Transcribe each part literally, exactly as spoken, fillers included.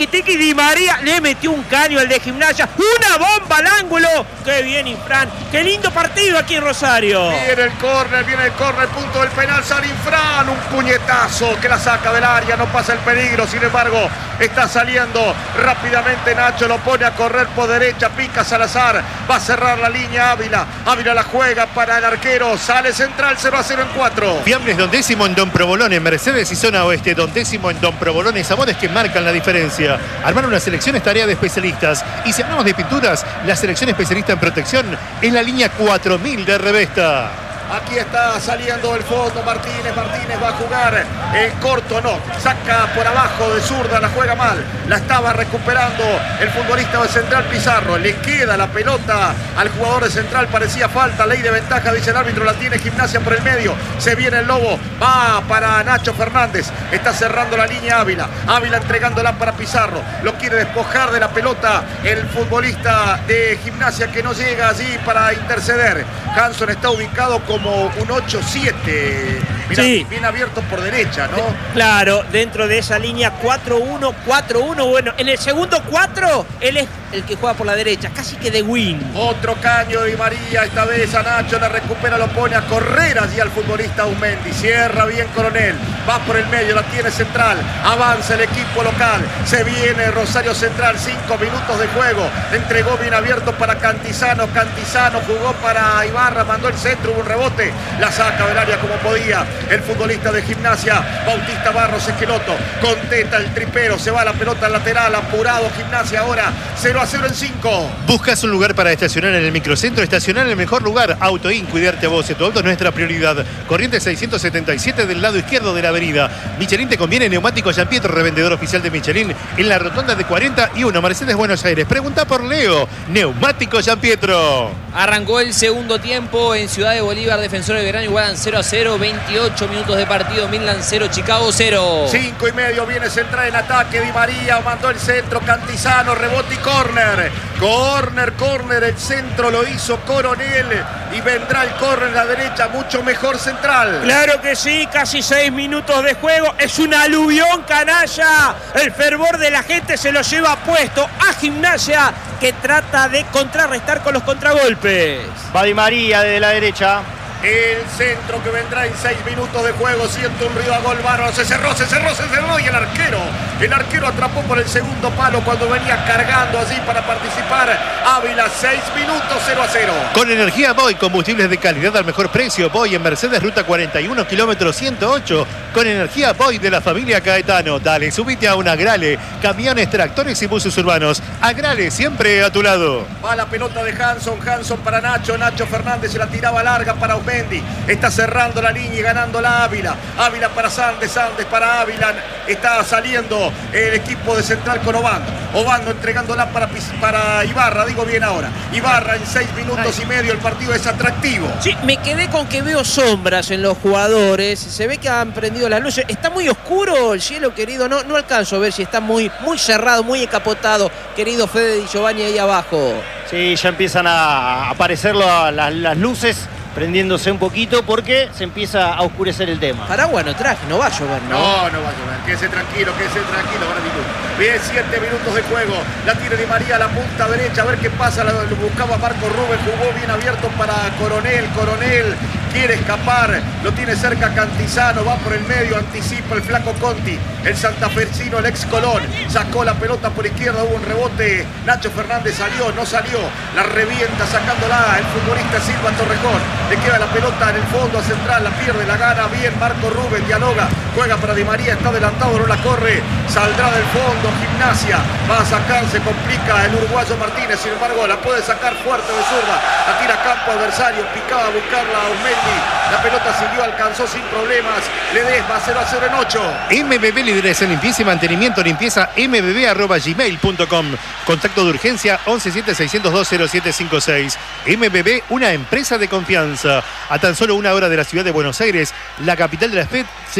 tiki tiki, Di María le metió un caño al de Gimnasia, una bomba al ángulo. Qué bien, Infran, qué lindo partido aquí en Rosario. Viene el córner, viene el córner, punto del penal, sale Infran, un puñetazo que la saca del área, no pasa el peligro, sin embargo, está saliendo rápidamente Nacho, lo pone a correr por derecha, pica Salazar, va a cerrar la línea Ávila, Ávila la juega para el arquero, sale central, cero a cero en cuatro. Fiambles Don Décimo en Don Provolone, Mercedes y Zona Oeste, Don Décimo en Don Provolone, sabores que marcan la diferencia. Armar una selección es tarea de especialistas, y si hablamos de pinturas, la selección especialista en protección es la línea cuatro mil de Revesta. Aquí está saliendo del fondo Martínez, Martínez va a jugar el corto, no, saca por abajo de zurda, la juega mal, la estaba recuperando el futbolista de Central Pizarro, le queda la pelota al jugador de Central, parecía falta, ley de ventaja, dice el árbitro, la tiene Gimnasia por el medio, se viene el Lobo, va para Nacho Fernández, está cerrando la línea Ávila, Ávila entregándola para Pizarro, lo quiere despojar de la pelota el futbolista de Gimnasia que no llega allí para interceder. Hanson está ubicado como un ocho siete, mirá, sí, bien abierto por derecha, ¿no? Claro, dentro de esa línea cuatro uno, cuatro uno, bueno, en el segundo cuatro, él es el que juega por la derecha, casi que de win. Otro caño de Di María, esta vez a Nacho, la recupera, lo pone a correr allí al futbolista Aumendi, cierra bien Coronel, va por el medio, la tiene Central, avanza el equipo local, se viene Rosario Central, cinco minutos de juego, entregó bien abierto para Cantizano, Cantizano jugó para Ibarra, mandó el centro, hubo un rebote, la saca del área como podía el futbolista de Gimnasia, Bautista Barros Esqueloto, contesta el tripero, se va la pelota al lateral, apurado Gimnasia ahora, cero a cero en cinco. ¿Buscas un lugar para estacionar en el microcentro? Estacionar en el mejor lugar, Autoin, cuidarte a vos y tu auto es nuestra prioridad. Corrientes seiscientos setenta y siete del lado izquierdo de la avenida. Michelin te conviene, Neumáticos Gianpietro, revendedor oficial de Michelin en la rotonda de cuarenta y uno, Mercedes, Buenos Aires. Pregunta por Leo, Neumáticos Gianpietro. Arrancó el segundo tiempo en Ciudad de Bolívar, Defensor de Belgrano igualan cero a cero, veintiocho minutos de partido, Midland cero, Chicago cero. cinco y medio, viene Central en ataque, Di María mandó el centro, Cantizano, rebote y córner. Córner, córner, el centro lo hizo Coronel y vendrá el córner en la derecha, mucho mejor Central. Claro que sí, casi seis minutos de juego, es un aluvión canalla, el fervor de la gente se lo lleva puesto a Gimnasia que trata de contrarrestar con los contragolpes. Va Di María desde la derecha. El centro que vendrá en seis minutos de juego, siente un ruido a gol bárbaro, se cerró, se cerró, se cerró y el arquero, el arquero atrapó por el segundo palo cuando venía cargando allí para participar. Ávila, seis minutos, cero a cero. Con energía Boy, combustibles de calidad al mejor precio. Boy en Mercedes, ruta cuarenta y uno, kilómetro ciento ocho. Con energía Boy de la familia Caetano. Dale, subite a un Agrale. Camiones, tractores y buses urbanos. Agrale, siempre a tu lado. Va la pelota de Hanson, Hanson para Nacho, Nacho Fernández se la tiraba larga para Aumendi. Está cerrando la línea y ganando la Ávila. Ávila para Sandes, Sandes para Ávila. Está saliendo el equipo de Central con Obando. Obando entregándola para, para Ibarra, digo bien ahora. Ibarra en seis minutos Ay. y medio, el partido es atractivo. Sí, me quedé con que veo sombras en los jugadores. Se ve que han prendido las luces. Está muy oscuro el cielo, querido. No, no alcanzo a ver si está muy, muy cerrado, muy encapotado, querido Fede Di Giovanni ahí abajo. Sí, ya empiezan a aparecer las, las luces, prendiéndose un poquito porque se empieza a oscurecer el tema. Paraguas no traje, no va a llover, ¿no? No, no va a llover. Quédese tranquilo, quédese tranquilo. Bien, siete minutos de juego. La tiene Di María a la punta derecha. A ver qué pasa. Lo buscaba Marco Rubén. Jugó bien abierto para Coronel. Coronel quiere escapar. Lo tiene cerca Cantizano. Va por el medio. Anticipa el flaco Conti. El santafesino, el ex Colón. Sacó la pelota por izquierda. Hubo un rebote. Nacho Fernández salió. No salió. La revienta sacándola el futbolista Silva Torrejón. Le queda la pelota en el fondo a Central. La pierde, la gana bien Marco Rubén. Dialoga. Juega para Di María. Está adelantado. No la corre. Saldrá del fondo. Gimnasia va a sacar, se complica el uruguayo Martínez, sin embargo la puede sacar fuerte de zurda, la tira a campo adversario, picaba a buscarla a Aumendi, la pelota siguió, alcanzó sin problemas, Ledesma cero a cero en ocho. M B B líderes en limpieza y mantenimiento, limpieza m b b arroba gmail punto com. Contacto de urgencia once siete seiscientos dos cero siete cinco seis. M B B, una empresa de confianza. A tan solo una hora de la ciudad de Buenos Aires, la capital de la F E D, se convierte en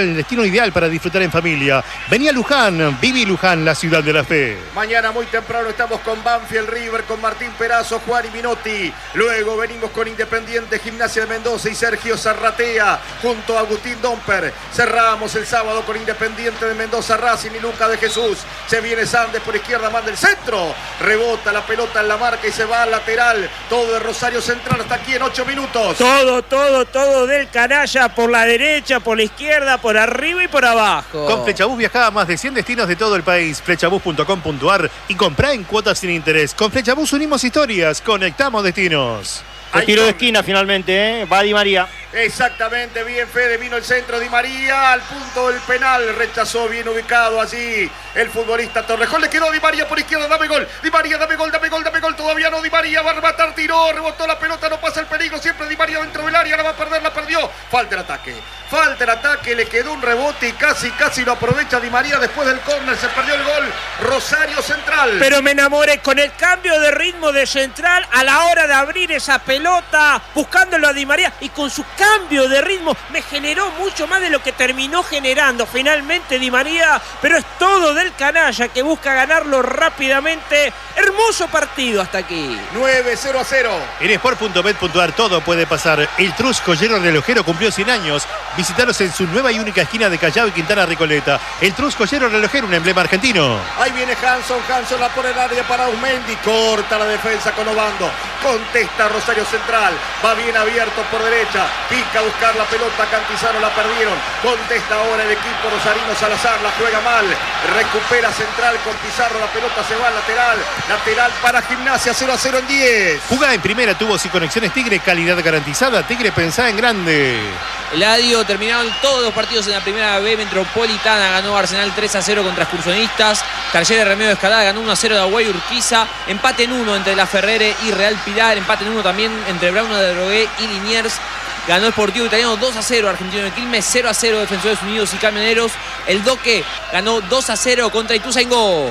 el destino ideal para disfrutar en familia. Vení a Luján, viví Luján, la ciudad de la fe. Mañana muy temprano estamos con Banfield River, con Martín Perazo, Juan y Minotti. Luego venimos con Independiente, Gimnasia de Mendoza y Sergio Zarratea junto a Agustín Domper. Cerramos el sábado con Independiente de Mendoza, Racing y Luca de Jesús. Se viene Sandes por izquierda, manda el centro. Rebota la pelota en la marca y se va al lateral. Todo de Rosario Central hasta aquí en ocho minutos. Todo, todo, todo del canalla por la derecha, por la izquierda, por arriba y por abajo. Con Flechabús viajá a más de cien destinos de todo el país. Flechabús punto com punto ar y comprá en cuotas sin interés. Con Flechabús unimos historias, conectamos destinos. El tiro de esquina finalmente, ¿eh? Va Di María. Exactamente, bien Fede, vino el centro Di María al punto del penal, rechazó bien ubicado allí el futbolista Torrejón, le quedó Di María por izquierda, dame gol, Di María, dame gol, dame gol, dame gol, todavía no, Di María va a rematar, tiró, rebotó la pelota, no pasa el peligro, siempre Di María dentro del área, la va a perder, la perdió, falta el ataque, falta el ataque, le quedó un rebote y casi, casi lo aprovecha Di María después del córner, se perdió el gol, Rosario Central. Pero me enamoré con el cambio de ritmo de Central a la hora de abrir esa pelota, buscándolo a Di María y con su cambio de ritmo me generó mucho más de lo que terminó generando finalmente Di María, pero es todo del canalla que busca ganarlo rápidamente. Hermoso partido hasta aquí. nueve cero a cero. En sport punto bet punto ar todo puede pasar. El Trus Joyero Relojero cumplió cien años. Visítalos en su nueva y única esquina de Callao y Quintana Recoleta. El Trus Joyero Relojero, un emblema argentino. Ahí viene Hanson, Hanson la pone en el área para Aumendi, corta la defensa con Obando, contesta Rosario Central, va bien abierto por derecha, pica a buscar la pelota, Cantizano la perdieron, contesta ahora el equipo rosarino, Salazar la juega mal, recupera Central con Pizarro, la pelota se va al lateral, lateral para Gimnasia, cero a cero en diez. Jugada en primera, tubos y conexiones Tigre, calidad garantizada. Tigre, pensá en grande. Eladio, terminaron todos los partidos en la primera B Metropolitana, ganó Arsenal tres a cero contra Excursionistas, Talleres Remedio de Escalada ganó uno a cero de Aguay Urquiza, empate en uno entre La Ferrere y Real Pilar, empate en uno también entre Brauno de Drogué y Liniers. Ganó el Sportivo Italiano dos a cero, Argentino de Quilmes cero a cero, Defensores Unidos y Camioneros. El Doque ganó dos a cero contra Ituzaingó.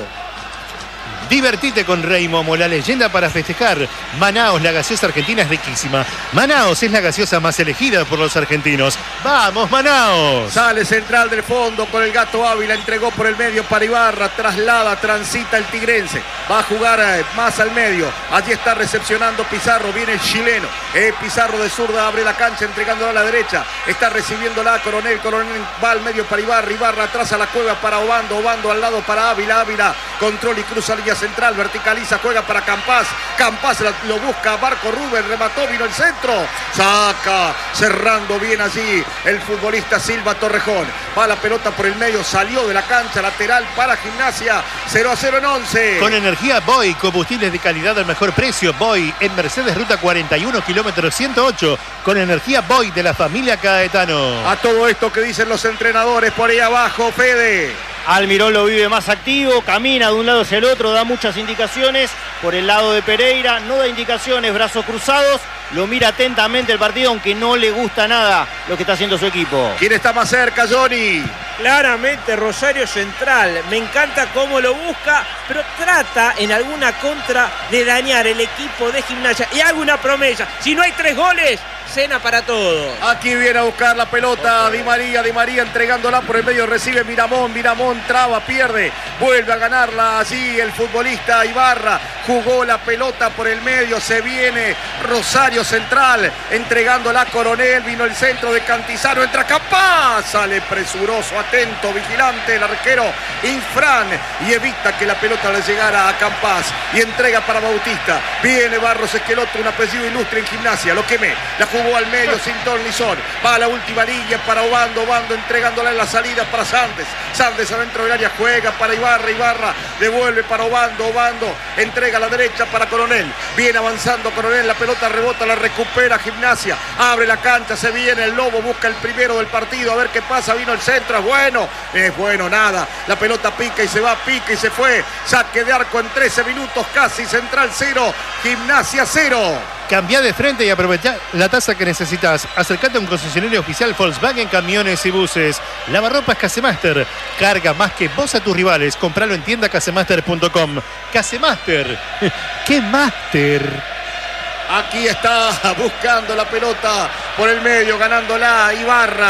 Divertite con Reymomo, la leyenda para festejar. Manaos, la gaseosa argentina es riquísima. Manaos es la gaseosa más elegida por los argentinos. ¡Vamos, Manaos! Sale Central del fondo con el Gato Ávila, entregó por el medio para Ibarra, traslada, transita el tigrense. Va a jugar más al medio. Allí está recepcionando Pizarro, viene el chileno. Eh, Pizarro de zurda abre la cancha, entregándola a la derecha. Está recibiéndola Coronel, Coronel va al medio para Ibarra, Ibarra atrás a la cueva para Obando, Obando al lado para Ávila, Ávila control y cruza línea central, verticaliza, juega para Campás, Campás lo busca, Marco Rubén, remató, vino el centro, saca, cerrando bien allí el futbolista Silva Torrejón, va la pelota por el medio, salió de la cancha, lateral para Gimnasia, cero a cero en once. Con energía Boy, combustibles de calidad al mejor precio. Boy en Mercedes Ruta cuarenta y uno, kilómetro ciento ocho, con energía Boy de la familia Caetano. A todo esto que dicen los entrenadores por ahí abajo, Fede. Almirón lo vive más activo, camina de un lado hacia el otro, da muchas indicaciones. Por el lado de Pereira no da indicaciones, brazos cruzados, lo mira atentamente el partido, aunque no le gusta nada lo que está haciendo su equipo. ¿Quién está más cerca, Johnny? Claramente Rosario Central, me encanta cómo lo busca, pero trata en alguna contra de dañar el equipo de Gimnasia. Y hago una promesa, si no hay tres goles, cena para todos. Aquí viene a buscar la pelota Di María, Di María entregándola por el medio, recibe Miramón, Miramón traba, pierde, vuelve a ganarla allí el futbolista Ibarra, jugó la pelota por el medio, se viene Rosario Central, entregándola a Coronel, vino el centro de Cantizano, entra Capaz, sale presuroso, atento, vigilante el arquero Infran y evita que la pelota le llegara a Campás y entrega para Bautista, viene Barros Esqueloto, un apellido ilustre en Gimnasia, lo quemé, la jugó al medio sin ton ni son, va a la última línea para Obando, Obando entregándola en la salida para Sandes, Sandes adentro del área juega para Ibarra, Ibarra devuelve para Obando, Obando entrega a la derecha para Coronel, viene avanzando Coronel, la pelota rebota, la recupera Gimnasia, abre la cancha, se viene el Lobo, busca el primero del partido, a ver qué pasa, vino el centro, es bueno, es bueno, nada, la pelota pica y se va, pica y se fue, saque de arco en trece minutos casi, Central cero, Gimnasia cero. Cambia de frente y aprovecha la tasa que necesitas. Acercate a un concesionario oficial Volkswagen Camiones y Buses. Lavarropas Casemaster. Carga más que vos a tus rivales. Compralo en tienda casemaster punto com. Casemaster. ¡Qué máster! Aquí está buscando la pelota por el medio, ganándola Ibarra.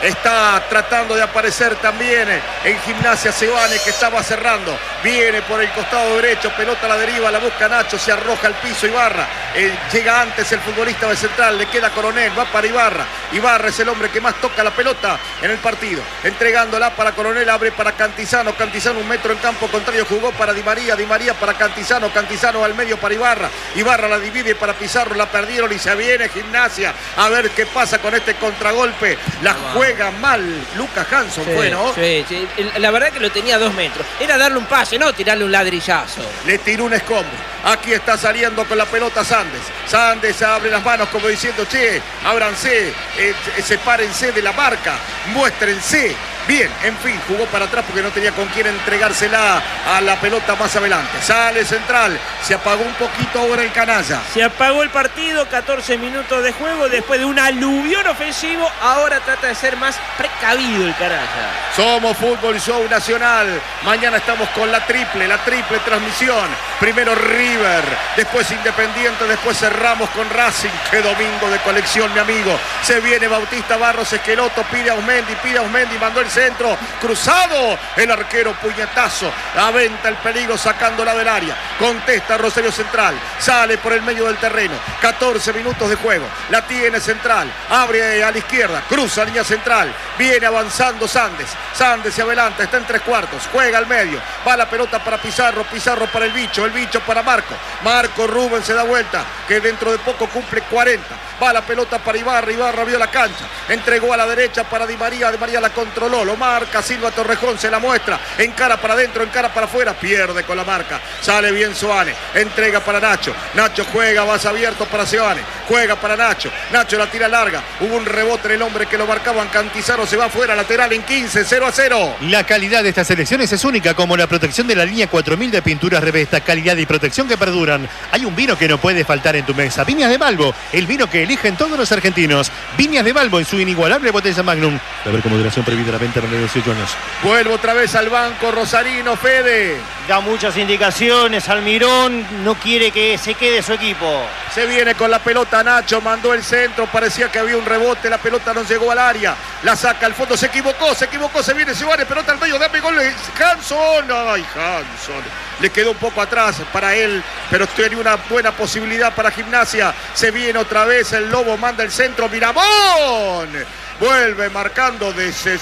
Está tratando de aparecer también en Gimnasia Sebane, que estaba cerrando. Viene por el costado derecho, pelota a la deriva, la busca Nacho, se arroja al piso Ibarra. Eh, llega antes el futbolista de Central, le queda Coronel, va para Ibarra. Ibarra es el hombre que más toca la pelota en el partido. Entregándola para Coronel, abre para Cantizano. Cantizano un metro en campo contrario, jugó para Di María. Di María para Cantizano. Cantizano al medio para Ibarra. Ibarra la divide para Pizarro, la perdieron y se viene Gimnasia. A ver qué pasa con este contragolpe. La juega mal Lucas Hanson, Sí, fue, ¿no? sí, sí. La verdad que lo tenía a dos metros. Era darle un pase, no tirarle un ladrillazo. Le tiró un escombro. Aquí está saliendo con la pelota Sandes. Sandes abre las manos como diciendo, che, ábranse, eh, sepárense de la marca, muéstrense. Bien, en fin, jugó para atrás porque no tenía con quién entregársela a la pelota más adelante. Sale Central, se apagó un poquito ahora el canalla. Se apagó el partido, catorce minutos de juego después de un aluvión ofensivo. Ahora trata de ser más precavido el canalla. Somos Fútbol Show Nacional. Mañana estamos con la triple, la triple transmisión. Primero River, después Independiente, después cerramos con Racing. Qué domingo de colección, mi amigo. Se viene Bautista Barros Esqueloto, pide a Osmendi, pide a Osmendi, mandó el centro, cruzado, el arquero puñetazo, aventa el peligro sacándola del área, contesta Rosario Central, sale por el medio del terreno, catorce minutos de juego, la tiene Central, abre a la izquierda, cruza línea central, viene avanzando Sandes, Sandes se adelanta, está en tres cuartos, juega al medio, va la pelota para Pizarro, Pizarro para el bicho, el bicho para Marco, Marco Rubén se da vuelta, que dentro de poco cumple cuarenta, va la pelota para Ibarra, Ibarra vio la cancha, entregó a la derecha para Di María, Di María la controló, lo marca Silva Torrejón, se la muestra, encara para adentro, encara para afuera, pierde con la marca, sale bien Soane, entrega para Nacho, Nacho juega, vas abierto para Soane, juega para Nacho, Nacho la tira larga, hubo un rebote en el hombre que lo marcaban, Cantizano se va afuera, lateral en quince, cero a cero. La calidad de estas selecciones es única, como la protección de la línea cuatro mil de pinturas Revesta, calidad y protección que perduran. Hay un vino que no puede faltar en tu mesa, Viñas de Balbo, el vino que eligen todos los argentinos. Viñas de Balbo en su inigualable botella Magnum. A ver con moderación prohibida la venta de dieciocho años. Vuelvo otra vez al banco Rosarino, Fede. Da muchas indicaciones, Almirón no quiere que se quede su equipo. Se viene con la pelota Nacho, mandó el centro, parecía que había un rebote, la pelota no llegó al área, la saca al fondo, se equivocó, se equivocó, se viene Sebane, pelota al medio, dame gol, Hanson, ay Hanson, le quedó un poco atrás para él, pero tenía una buena posibilidad para Gimnasia, se viene otra vez el Lobo, manda el centro, Miramón, vuelve marcando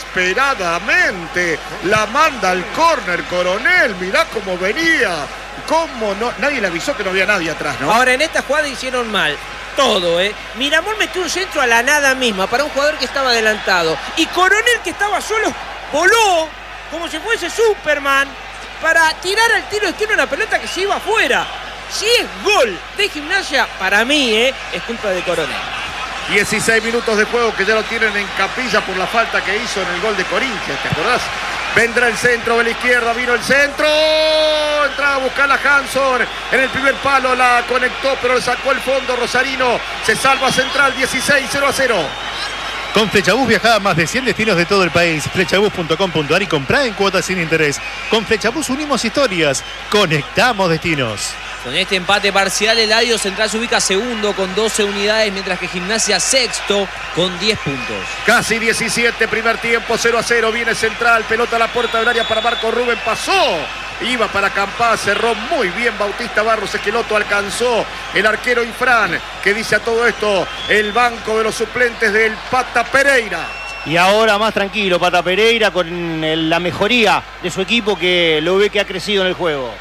desesperadamente, la manda al córner Coronel, mirá cómo venía. ¿Cómo no? Nadie le avisó que no había nadie atrás, ¿no? Ahora, en esta jugada hicieron mal todo, ¿eh? Miramón metió un centro a la nada misma para un jugador que estaba adelantado. Y Coronel, que estaba solo, voló como si fuese Superman para tirar al tiro izquierdo una pelota que se iba afuera. Si es gol de Gimnasia, para mí, ¿eh? Es culpa de Coronel. dieciséis minutos de juego que ya lo tienen en capilla por la falta que hizo en el gol de Corinthians, ¿te acordás? Vendrá el centro de la izquierda, vino el centro, entraba a buscar a Hanson, en el primer palo la conectó, pero le sacó el fondo Rosarino, se salva Central, dieciséis, cero a cero. Con Flechabús viajá a más de cien destinos de todo el país. Flechabús punto com punto ar y comprá en cuotas sin interés. Con Flechabús unimos historias, conectamos destinos. Con este empate parcial, Eladio Central se ubica segundo con doce unidades, mientras que Gimnasia sexto con diez puntos. Casi diecisiete, primer tiempo, cero a cero, viene Central, pelota a la puerta del área para Marco Rubén, pasó, iba para Campá, cerró muy bien Bautista Barros Esqueloto, alcanzó el arquero Infran, que dice a todo esto el banco de los suplentes del Pata Pereira. Y ahora más tranquilo Pata Pereira con el, la mejoría de su equipo, que lo ve que ha crecido en el juego.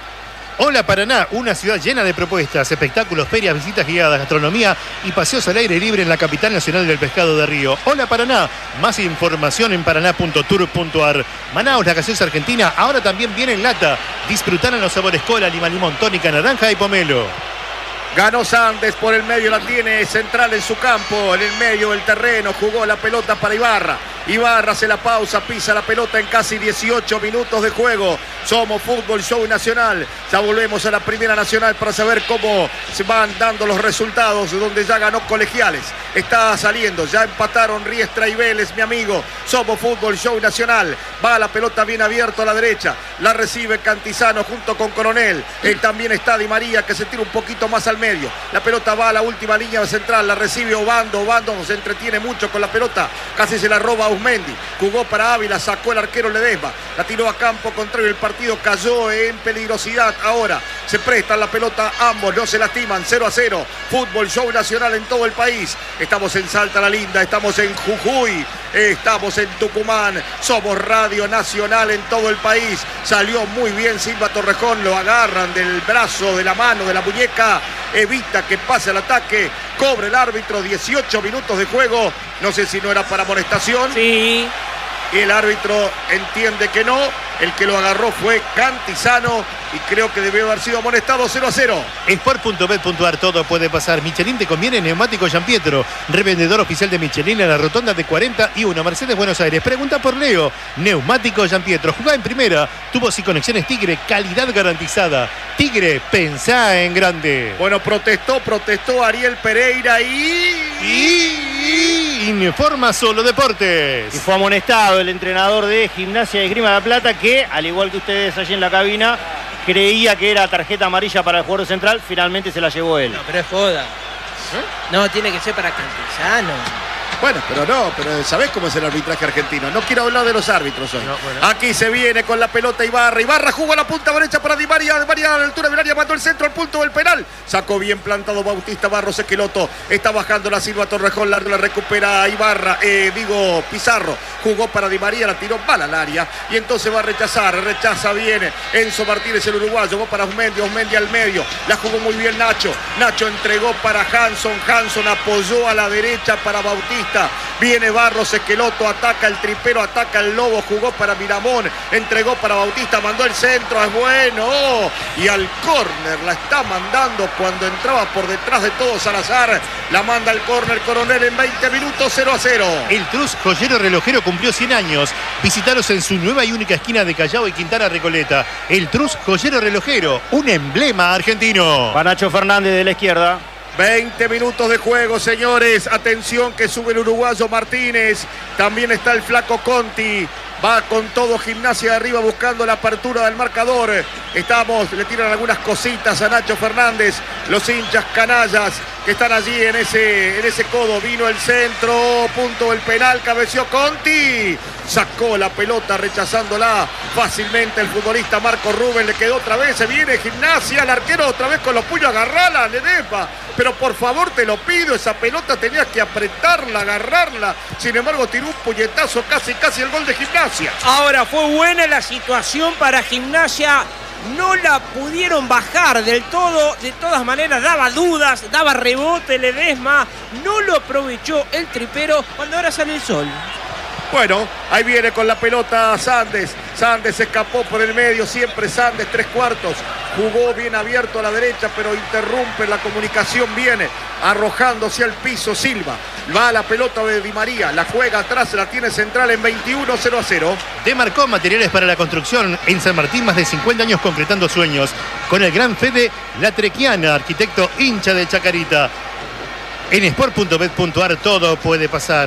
Hola Paraná, una ciudad llena de propuestas, espectáculos, ferias, visitas guiadas, gastronomía y paseos al aire libre en la capital nacional del pescado de Río. Hola Paraná, más información en paraná punto tour punto ar. Manaos, la gaseosa argentina, ahora también viene en lata. Disfrutar en los sabores cola, lima, limón, tónica, naranja y pomelo. Ganó Sandes por el medio, la tiene Central en su campo, en el medio del terreno, jugó la pelota para Ibarra. Ibarra hace la pausa, pisa la pelota en casi dieciocho minutos de juego. Somos Fútbol Show Nacional. Ya volvemos a la Primera Nacional para saber cómo se van dando los resultados, donde ya ganó Colegiales. Está saliendo, ya empataron Riestra y Vélez, mi amigo. Somos Fútbol Show Nacional. Va la pelota bien abierta a la derecha. La recibe Cantizano junto con Coronel. Él también está Di María, que se tira un poquito más al medio. La pelota va a la última línea central. La recibe Obando. Obando se entretiene mucho con la pelota. Casi se la roba Usmendi, jugó para Ávila, sacó el arquero Ledesma, la tiró a campo contrario, el partido cayó en peligrosidad. Ahora se prestan la pelota ambos, no se lastiman. Cero a cero, fútbol show nacional en todo el país. Estamos en Salta la Linda, estamos en Jujuy, estamos en Tucumán, somos Radio Nacional en todo el país. Salió muy bien Silva Torrejón, lo agarran del brazo, de la mano, de la muñeca, evita que pase el ataque, cobre el árbitro, dieciocho minutos de juego. No sé si no era para amonestación. Sí. Y el árbitro entiende que no. El que lo agarró fue Cantizano y creo que debió haber sido amonestado. Cero a cero. Sport punto bet punto ar, todo puede pasar. Michelin te conviene, neumático Giampietro, revendedor oficial de Michelin en la rotonda de cuarenta y uno, Mercedes, Buenos Aires. Pregunta por Leo. Neumático Giampietro, jugá en primera. Tubos y conexiones Tigre, calidad garantizada. Tigre, pensá en grande. Bueno, protestó, protestó Ariel Pereira y... Y... Informa Solo Deportes. Y fue amonestado el entrenador de Gimnasia de Esgrima de La Plata, que, al igual que ustedes allí en la cabina, creía que era tarjeta amarilla para el jugador central. Finalmente se la llevó él. No, pero es joda. ¿Eh? No, tiene que ser para Cantizano. Bueno, pero no, pero ¿sabés cómo es el arbitraje argentino? No quiero hablar de los árbitros hoy. No, bueno. Aquí se viene con la pelota Ibarra. Ibarra jugó a la punta derecha para Di María. Di María a la altura del área, mandó el centro al punto del penal. Sacó bien plantado Bautista Barros Esqueloto. Está bajando la Silva Torrejón, la, la recupera Ibarra, eh, digo Pizarro. Jugó para Di María, la tiró mal al área. Y entonces va a rechazar, rechaza bien Enzo Martínez, el uruguayo. Va para Osmendi, Osmendi al medio. La jugó muy bien Nacho. Nacho entregó para Hanson. Hanson apoyó a la derecha para Bautista. Viene Barros Esqueloto, ataca el tripero, ataca el Lobo, jugó para Miramón, entregó para Bautista, mandó el centro, es bueno, oh, y al córner la está mandando cuando entraba por detrás de todo Salazar, la manda al córner Coronel en veinte minutos. Cero a cero. El Trus Joyero Relojero cumplió cien años. Visitaros en su nueva y única esquina de Callao y Quintana Recoleta. El Trus Joyero Relojero, un emblema argentino. Para Nacho Fernández de la izquierda. veinte minutos de juego, señores. Atención que sube el uruguayo Martínez. También está el flaco Conti. Va con todo Gimnasia de arriba buscando la apertura del marcador. Estamos, le tiran algunas cositas a Nacho Fernández. Los hinchas canallas que están allí en ese, en ese codo. Vino el centro, punto del penal, cabeció Conti. Sacó la pelota rechazándola fácilmente el futbolista Marco Rubén. Le quedó otra vez, se viene Gimnasia. El arquero otra vez con los puños, agarrala, Ledesma. Pero por favor te lo pido, esa pelota tenías que apretarla, agarrarla. Sin embargo tiró un puñetazo, casi casi el gol de Gimnasia. Ahora fue buena la situación para Gimnasia. No la pudieron bajar del todo. De todas maneras daba dudas, daba rebote Ledesma. No lo aprovechó el tripero cuando ahora sale el sol. Bueno, ahí viene con la pelota Sandes. Sandes escapó por el medio, siempre Sandes, tres cuartos. Jugó bien abierto a la derecha, pero interrumpe la comunicación. Viene arrojándose al piso Silva. Va a la pelota de Di María, la juega atrás, la tiene central en veintiuno. Cero a cero. Demarcó materiales para la construcción en San Martín, más de cincuenta años concretando sueños. Con el gran Fede Latrequiana, arquitecto hincha de Chacarita. En sport punto bet punto ar todo puede pasar.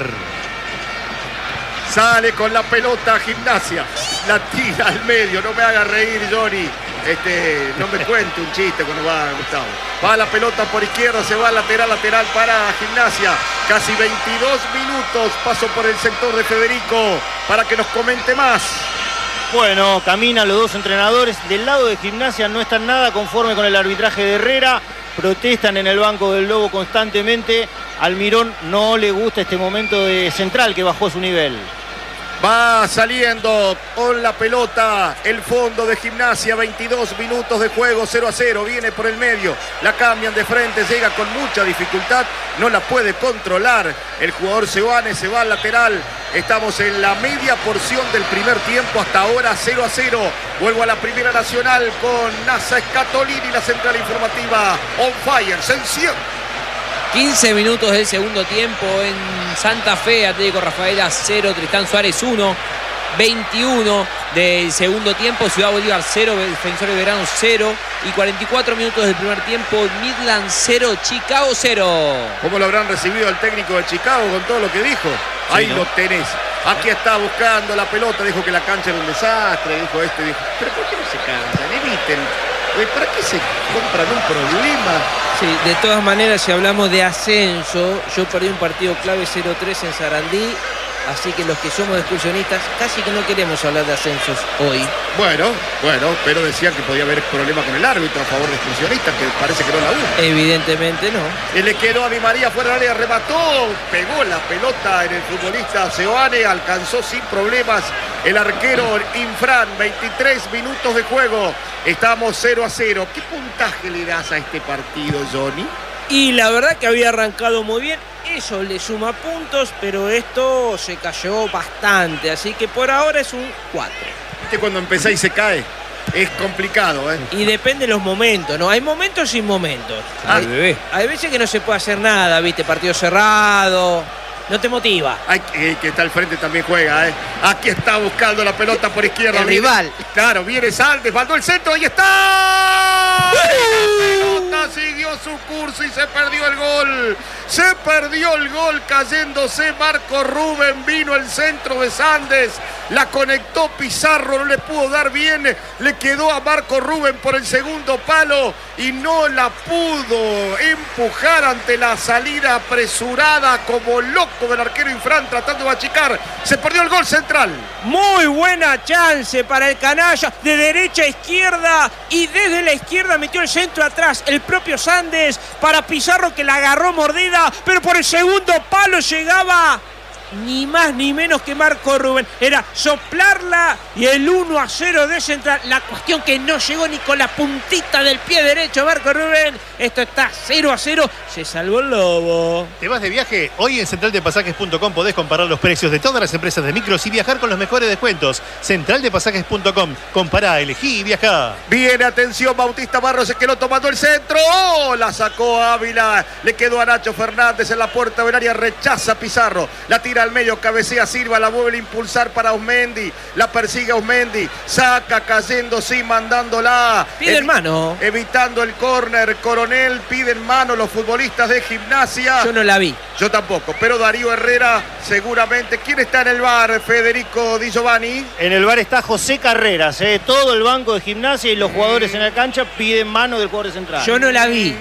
Sale con la pelota Gimnasia, la tira al medio, no me haga reír Johnny, este, no me cuente un chiste cuando va Gustavo. Va la pelota por izquierda, se va lateral, lateral para Gimnasia, casi veintidós minutos, paso por el sector de Federico para que nos comente más. Bueno, caminan los dos entrenadores. Del lado de Gimnasia no están nada conforme con el arbitraje de Herrera. Protestan en el banco del Lobo constantemente. Almirón no le gusta este momento de Central que bajó su nivel. Va saliendo con la pelota el fondo de Gimnasia, veintidós minutos de juego, cero a cero, viene por el medio, la cambian de frente, llega con mucha dificultad, no la puede controlar el jugador Seoane, se va al lateral. Estamos en la media porción del primer tiempo, hasta ahora cero a cero. Vuelvo a la Primera Nacional con Nasa Scatolini, la central informativa on fire, se enciende. quince minutos del segundo tiempo en Santa Fe, Atlético Rafaela cero, Tristán Suárez uno, veintiuno del segundo tiempo, Ciudad Bolívar cero, Defensor de Verano cero y cuarenta y cuatro minutos del primer tiempo, Midland cero, Chicago cero. ¿Cómo lo habrán recibido el técnico de Chicago con todo lo que dijo? Ahí sí, ¿no? Lo tenés. Aquí está buscando la pelota, dijo que la cancha era un desastre, dijo esto y dijo, pero ¿por qué no se cansan? Eviten. ¿Para qué se compran un problema? Sí, de todas maneras, si hablamos de ascenso, yo perdí un partido clave cero tres en Sarandí Así que los que somos excursionistas casi que no queremos hablar de ascensos hoy. Bueno, bueno, pero decían que podía haber problema con el árbitro a favor de excursionistas, que parece que no la hubo. Evidentemente no. Y le quedó a Di María fuera del área, remató, pegó la pelota en el futbolista Seoane, alcanzó sin problemas el arquero Infran. veintitrés minutos de juego, estamos cero a cero. ¿Qué puntaje le das a este partido, Johnny? Y la verdad que había arrancado muy bien. Eso le suma puntos, pero esto se cayó bastante. Así que por ahora es un cuatro. ¿Viste cuando empecé y se cae? Es complicado, ¿eh? Y depende de los momentos, ¿no? Hay momentos sin momentos. Ah, hay, bebé. hay veces que no se puede hacer nada, ¿viste? Partido cerrado. No te motiva. Hay que, que está al frente también juega, ¿eh? Aquí está buscando la pelota por izquierda. El viene, rival. Claro, viene Saldes, mandó el centro, ahí está. La pelota siguió su curso y se perdió el gol. Se perdió el gol cayéndose Marco Rubén. Vino el centro de Sandes. La conectó Pizarro, no le pudo dar bien. Le quedó a Marco Rubén por el segundo palo y no la pudo empujar ante la salida apresurada como loco del arquero Infran tratando de achicar. Se perdió el gol central. Muy buena chance para el canalla, de derecha a izquierda, y desde la izquierda metió el centro atrás el propio Sandes para Pizarro, que la agarró mordida, pero por el segundo palo llegaba ni más ni menos que Marco Rubén. Era soplarla y el uno a cero de Central. La cuestión que no llegó ni con la puntita del pie derecho Marco Rubén. Esto está cero a cero. Se salvó el lobo. ¿Te vas de viaje? Hoy en central de pasajes punto com podés comparar los precios de todas las empresas de micros y viajar con los mejores descuentos. central de pasajes punto com. Compará, elegí y viajá. Viene, atención, Bautista Barros, se quedó tomando el centro. ¡Oh! La sacó Ávila. Le quedó a Nacho Fernández en la puerta del área. Rechaza Pizarro. La tira al medio, cabecea Silva, la vuelve a impulsar para Osmendi. La persigue Osmendi. Saca cayendo, sí, mandándola. Pide en mano. Evitando el córner. Coronel pide en mano los futbolistas de Gimnasia. Yo no la vi. Yo tampoco, pero Darío Herrera seguramente. ¿Quién está en el bar, Federico Di Giovanni? En el bar está José Carreras, ¿eh? Todo el banco de Gimnasia y los jugadores en la cancha piden mano del jugador central. Yo no la vi.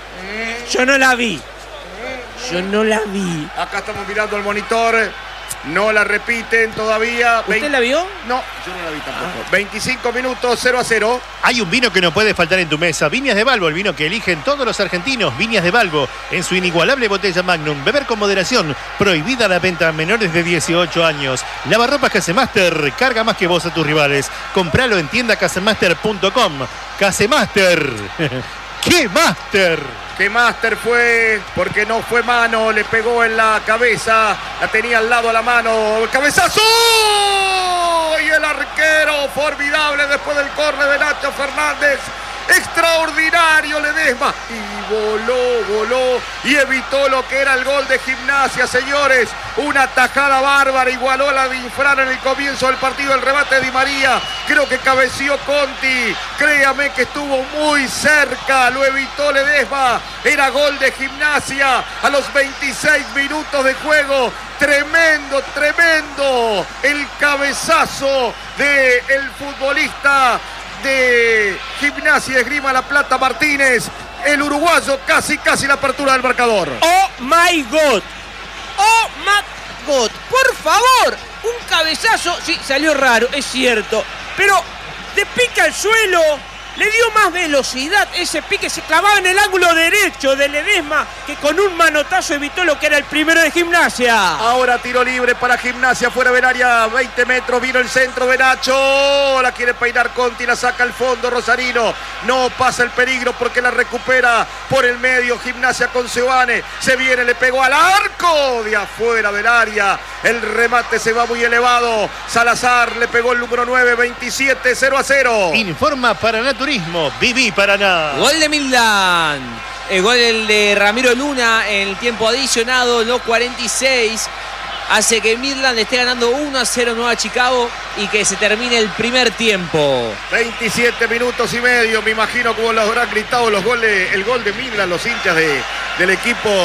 Yo no la vi. Yo no la vi. Acá estamos mirando el monitor. No la repiten todavía. ¿Usted veinte... la vio? No, yo no la vi tampoco. Ah. veinticinco minutos, cero a cero. Hay un vino que no puede faltar en tu mesa. Viñas de Balbo, el vino que eligen todos los argentinos. Viñas de Balbo, en su inigualable botella Magnum. Beber con moderación. Prohibida la venta a menores de dieciocho años. Lavarropas Casemaster. Carga más que vos a tus rivales. Compralo en tienda casemaster punto com. Casemaster. ¡Qué máster! ¡Qué máster fue! Porque no fue mano, le pegó en la cabeza, la tenía al lado a la mano, ¡el cabezazo! Y el arquero, formidable después del córner de Nacho Fernández. Extraordinario Ledesma. Y voló, voló y evitó lo que era el gol de Gimnasia, señores. Una tajada bárbara, igualó a la de Infran en el comienzo del partido. El remate de Di María, creo que cabeció Conti. Créame que estuvo muy cerca, lo evitó Ledesma. Era gol de Gimnasia a los veintiséis minutos de juego. Tremendo, tremendo el cabezazo del futbolista de Gimnasia Esgrima La Plata, Martínez, el uruguayo. Casi, casi la apertura del marcador. Oh my God. Oh my God. Por favor, un cabezazo. Sí, salió raro, es cierto, pero de pique al suelo. Le dio más velocidad, ese pique se clavaba en el ángulo derecho de Ledesma, que con un manotazo evitó lo que era el primero de Gimnasia. Ahora tiro libre para Gimnasia, fuera del área, veinte metros, vino el centro de Nacho, la quiere peinar Conti, la saca al fondo Rosarino, no pasa el peligro porque la recupera por el medio Gimnasia con Seoane, se viene, le pegó al arco de afuera del área, el remate se va muy elevado, Salazar le pegó el número nueve, veintisiete, cero a cero. Informa Paraná Turismo, Viví Paraná. Gol de Midland. El gol de Ramiro Luna en el tiempo adicionado, los cuarenta y seis. Hace que Midland esté ganando uno a cero Nueva Chicago y que se termine el primer tiempo. veintisiete minutos y medio, me imagino cómo lo habrán gritado los goles, el gol de Midland, los hinchas de, del equipo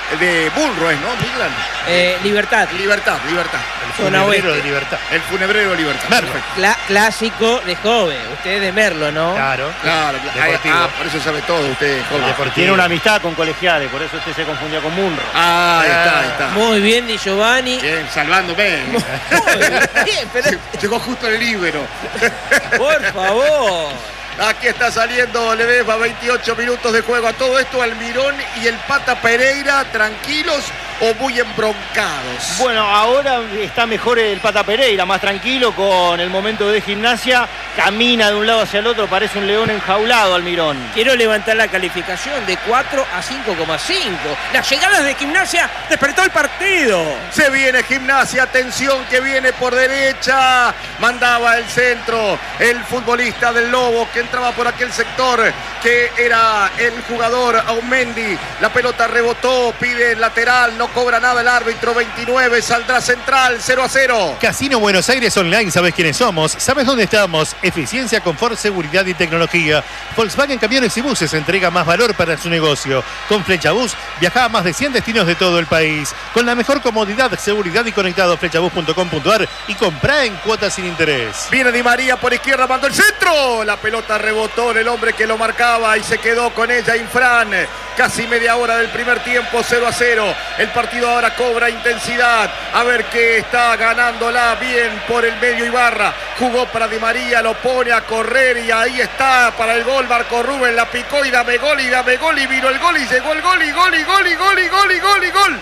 de Bullrich, ¿no? Midland. Eh, Libertad. Libertad, Libertad. El Zona funebrero oeste. de Libertad. El funebrero de Libertad. Merlo. Perfecto. Cla- clásico de joven. Usted es de Merlo, ¿no? Claro. Claro, claro. Deportivo. Ah, por eso sabe todo usted, joven. Deportivo. Tiene una amistad con colegiales, por eso usted se confundió con Munro. Ah, ahí está, ahí está. Muy bien, Di Giovanni. Bien, salvándome. Muy bien, pero Llegó justo el libero. por favor. Aquí está saliendo Ledesma, veintiocho minutos de juego. A todo esto, Almirón y el Pata Pereira, ¿tranquilos o muy embroncados? Bueno, ahora está mejor el Pata Pereira, más tranquilo con el momento de Gimnasia. Camina de un lado hacia el otro, parece un león enjaulado, Almirón. Quiero levantar la calificación de cuatro a cinco coma cinco. Las llegadas de Gimnasia despertó el partido. Se viene Gimnasia, atención que viene por derecha. Mandaba el centro el futbolista del Lobo que entraba por aquel sector que era el jugador Aumendi. La pelota rebotó, pide el lateral, no cobra nada el árbitro. veintinueve, saldrá central, cero a cero. Casino Buenos Aires Online, ¿sabes quiénes somos? ¿Sabes dónde estamos? Eficiencia, confort, seguridad y tecnología. Volkswagen Camiones y Buses entrega más valor para su negocio. Con Flechabús viaja a más de cien destinos de todo el país. Con la mejor comodidad, seguridad y conectado, flechabús punto com punto ar y comprá en cuotas sin interés. Viene Di María por izquierda, mandó el centro. La pelota rebotó en el hombre que lo marcaba y se quedó con ella Infran. Casi media hora del primer tiempo, cero a cero. El partido ahora cobra intensidad. A ver qué está ganándola bien por el medio Ibarra. Jugó para Di María, lo pone a correr y ahí está para el gol. Marco Rubén la picó y dame gol y dame gol y vino el gol y llegó el gol y gol y gol y gol y gol y gol y gol.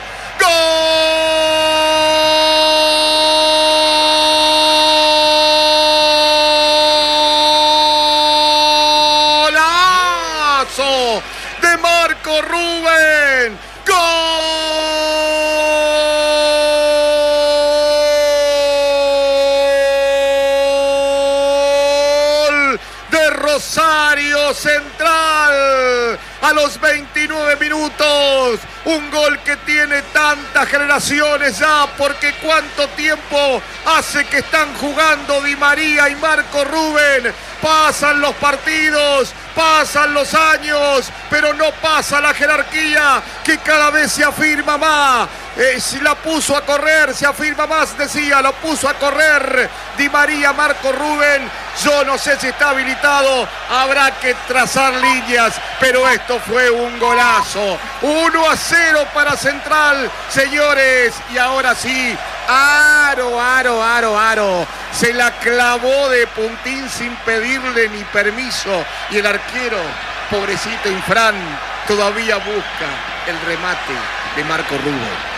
¡Golazo de Marco Rubén! ¡Gol de Rosario Central! A los veintinueve minutos, un gol que tiene tantas generaciones ya, porque cuánto tiempo hace que están jugando Di María y Marco Rubén. Pasan los partidos, pasan los años, pero no pasa la jerarquía que cada vez se afirma más. Eh, si la puso a correr, se afirma más, decía, lo puso a correr Di María, Marco Rubén. Yo no sé si está habilitado, habrá que trazar líneas, pero esto fue un golazo. uno a cero para Central, señores, y ahora sí, aro, aro, aro, aro. Se la clavó de puntín sin pedirle ni permiso, y el arquero, pobrecito Infran, todavía busca el remate de Marco Rubén.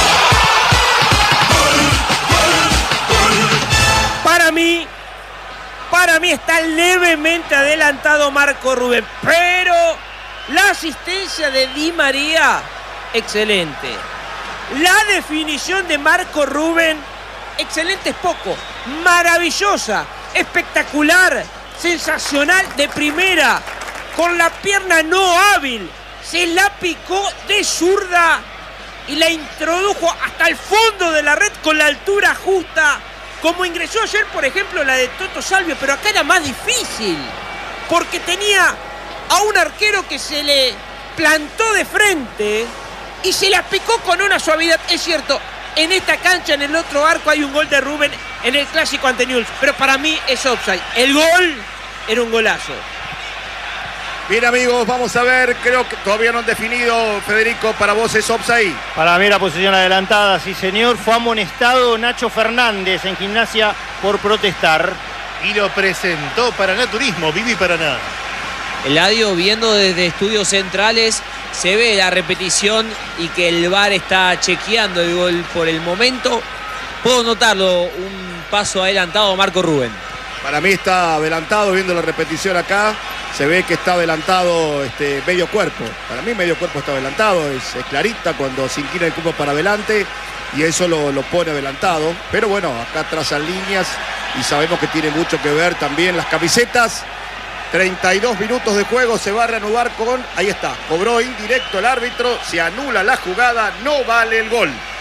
Para mí, para mí está levemente adelantado Marco Rubén, pero la asistencia de Di María, excelente. La definición de Marco Rubén, excelente es poco, maravillosa, espectacular, sensacional, de primera, con la pierna no hábil, se la picó de zurda y la introdujo hasta el fondo de la red con la altura justa, como ingresó ayer, por ejemplo, la de Toto Salvio, pero acá era más difícil, porque tenía a un arquero que se le plantó de frente y se la picó con una suavidad. Es cierto, en esta cancha, en el otro arco, hay un gol de Rubén en el clásico ante Newell's, pero para mí es offside. El gol era un golazo. Bien, amigos, vamos a ver, creo que todavía no han definido, Federico, para vos es offside. Para mí la posición adelantada, sí señor. Fue amonestado Nacho Fernández en Gimnasia por protestar. Y lo presentó Paraná Turismo, Vivi Paraná. Eladio, viendo desde estudios centrales, se ve la repetición y que el V A R está chequeando el gol por el momento. Puedo notarlo, un paso adelantado Marco Rubén. Para mí está adelantado, viendo la repetición acá, se ve que está adelantado este, medio cuerpo. Para mí medio cuerpo está adelantado, es, es clarita cuando se inclina el cuerpo para adelante y eso lo, lo pone adelantado. Pero bueno, acá trazan líneas y sabemos que tiene mucho que ver también las camisetas. treinta y dos minutos de juego, se va a reanudar con, ahí está, cobró indirecto el árbitro, se anula la jugada, no vale el gol.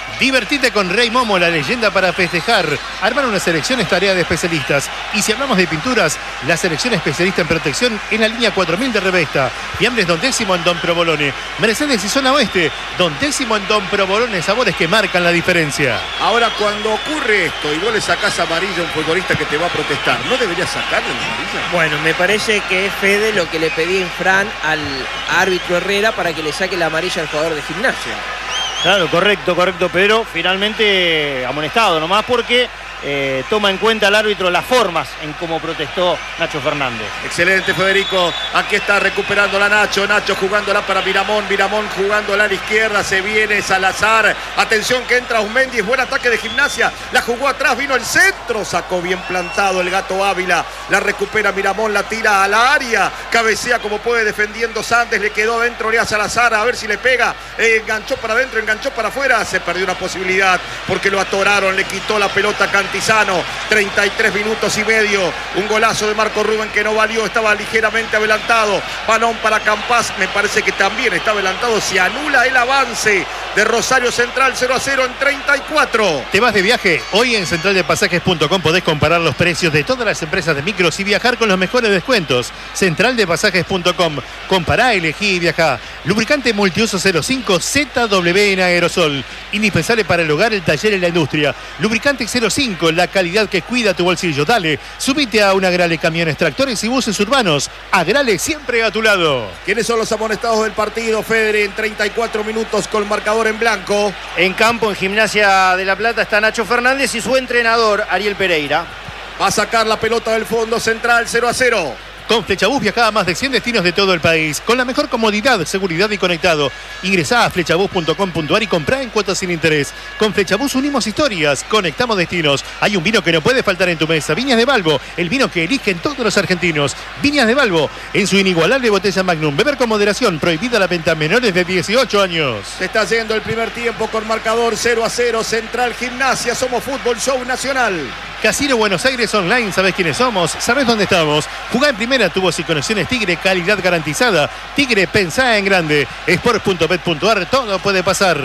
Divertite con Rey Momo, la leyenda para festejar. Armar una selección es tarea de especialistas. Y si hablamos de pinturas, la selección especialista en protección es la línea cuatro mil de Revesta. Fiambres Don Décimo en Don Provolone. Mercedes y Zona Oeste. Don Décimo en Don Provolone. Sabores que marcan la diferencia. Ahora, cuando ocurre esto y vos le sacás amarilla a un futbolista que te va a protestar, ¿no deberías sacarle la amarilla? Bueno, me parece que es Fede lo que le pedí en Fran al árbitro Herrera para que le saque la amarilla al jugador de Gimnasia. Claro, correcto, correcto, pero finalmente amonestado nomás porque eh, toma en cuenta el árbitro las formas en cómo protestó Nacho Fernández. Excelente, Federico. Aquí está recuperando la Nacho. Nacho jugándola para Miramón. Miramón jugándola a la izquierda. Se viene Salazar. Atención que entra Aumendi. Buen ataque de Gimnasia. La jugó atrás. Vino el centro. Sacó bien plantado el Gato Ávila. La recupera Miramón. La tira a la área. Cabecea como puede defendiendo Sandes. Le quedó adentro Lea Salazar. A ver si le pega. Eh, enganchó para adentro. Enganchó para afuera. Se perdió una posibilidad porque lo atoraron. Le quitó la pelota a Cantizano. treinta y tres minutos y medio. Un golazo de Marco Rubén que no valió. Estaba ligeramente adelantado. Panón para Campas. Me parece que también está adelantado. Se anula el avance de Rosario Central. cero a cero en treinta y cuatro. ¿Te vas de viaje? Hoy en central de pasajes punto com podés comparar los precios de todas las empresas de micros y viajar con los mejores descuentos. central de pasajes punto com. Compará, elegí y viajá. Lubricante multiuso cero cinco Z W en aerosol. Indispensable para el hogar, el taller y la industria. Lubricante cero cinco, la calidad que cuida tu bolsillo. Dale, subite a una Agrale Camiones, Tractores y Buses Urbanos. Agrale siempre a tu lado. ¿Quiénes son los amonestados del partido, Fedre? En treinta y cuatro minutos con marcador en blanco. En campo, en Gimnasia de La Plata, está Nacho Fernández y su entrenador, Ariel Pereira. Va a sacar la pelota del fondo central, cero a cero. Con Flechabús viajá a más de cien destinos de todo el país, con la mejor comodidad, seguridad y conectado. Ingresá a flechabús punto com punto ar y comprá en cuotas sin interés. Con Flechabús unimos historias, conectamos destinos. Hay un vino que no puede faltar en tu mesa, Viñas de Balbo, el vino que eligen todos los argentinos. Viñas de Balbo, en su inigualable botella Magnum. Beber con moderación, prohibida la venta a menores de dieciocho años. Se está yendo el primer tiempo con marcador cero a cero. Central Gimnasia, somos Fútbol Show Nacional. Casino Buenos Aires Online, ¿sabés quiénes somos? ¿Sabés dónde estamos? Jugá en primera, tubos y conexiones Tigre, calidad garantizada. Tigre, pensá en grande. Sports punto bet punto ar, todo puede pasar.